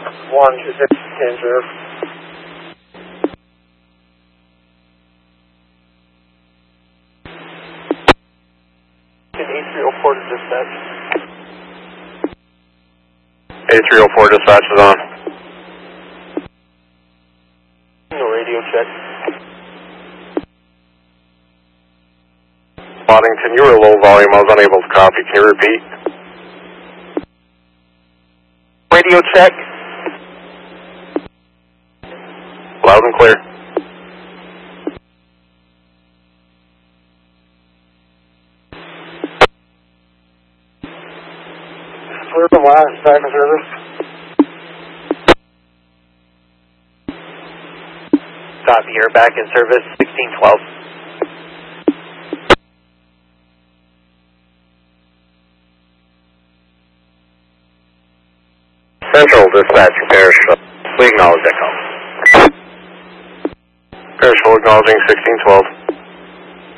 126 10-0. A304 to dispatch. A304 dispatch is on. No radio check. Waddington, you were low volume. I was unable to copy. Can you repeat? Radio check. Loud and clear. Clear the line, back in service. Copy, you're back in service, 1612. Central dispatch, Parish. We acknowledge that call. Parish will acknowledging 1612.